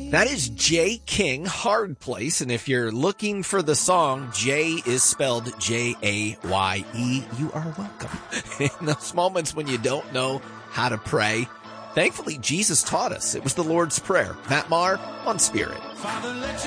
That is Jay King, Hard Place. And if you're looking for the song, Jay is spelled J-A-Y-E. You are welcome. In those moments when you don't know how to pray, thankfully, Jesus taught us. It was the Lord's Prayer. Matt Maher on Spirit. Father, let